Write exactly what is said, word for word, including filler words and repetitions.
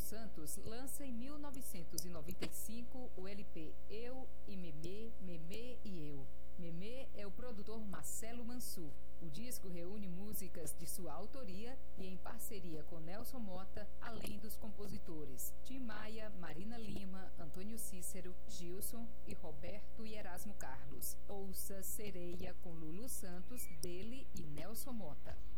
Santos lança em mil novecentos e noventa e cinco o L P Eu e Memê, Memê e Eu. Memê é o produtor Marcelo Mansur. O disco reúne músicas de sua autoria e em parceria com Nelson Mota, além dos compositores Tim Maia, Marina Lima, Antônio Cícero, Gilson e Roberto e Erasmo Carlos. Ouça Sereia com Lulu Santos, dele e Nelson Mota.